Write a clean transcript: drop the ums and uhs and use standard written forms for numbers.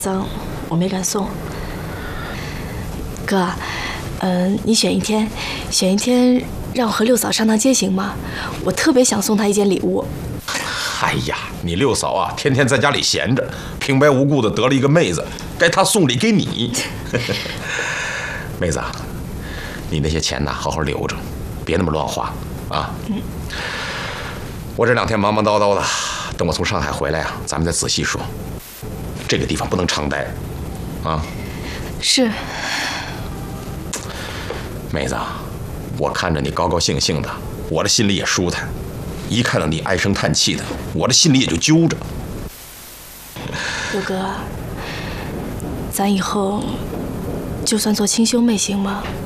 脏，我没敢送。哥，你选一天让我和六嫂上趟街行吗？我特别想送她一件礼物。 哎呀，你六嫂啊，天天在家里闲着，平白无故的得了一个妹子，该她送礼给你。妹子啊，你那些钱呢，好好留着，别那么乱花啊。我这2天忙忙叨叨的，等我从上海回来啊，咱们再仔细说。这个地方不能常待，啊。 是。 妹子啊，我看着你高高兴兴的，我的心里也舒坦。一看到你唉声叹气的，我的心里也就揪着。 六哥，咱以后就算做亲兄妹行吗？